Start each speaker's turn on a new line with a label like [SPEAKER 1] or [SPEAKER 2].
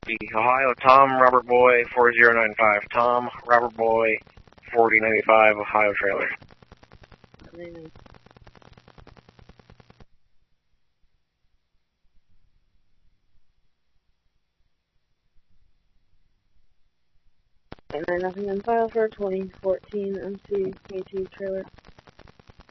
[SPEAKER 1] Ohio, Tom Robert Boy 4095. Tom Robert Boy 4095, Ohio trailer.
[SPEAKER 2] And nothing in file for 2014 MC KT trailer.